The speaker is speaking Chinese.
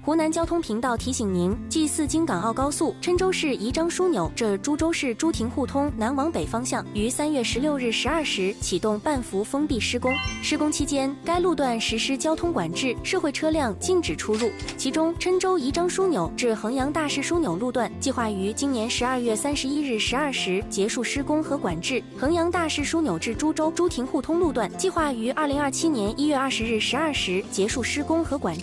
湖南交通频道提醒您：G4京港澳高速郴州市宜章枢纽至株洲市朱亭互通南往北方向于3月16日12时启动半幅封闭施工。施工期间，该路段实施交通管制，社会车辆禁止出入。其中，郴州宜章枢纽至衡阳大市枢纽路段计划于今年12月31日12时结束施工和管制；衡阳大市枢纽至株洲朱亭互通路段计划于2027年1月20日12时结束施工和管制。